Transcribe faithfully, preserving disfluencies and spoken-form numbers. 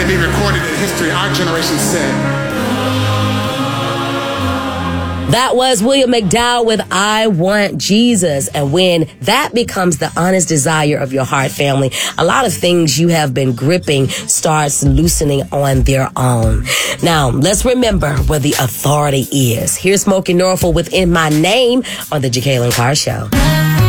may be recorded in history, our generation said. That was William McDowell with I Want Jesus. And when that becomes the honest desire of your heart, family, a lot of things you have been gripping starts loosening on their own. Now, let's remember where the authority is. Here's Smokey Norfolk with In My Name on the Jekalyn Carr Show.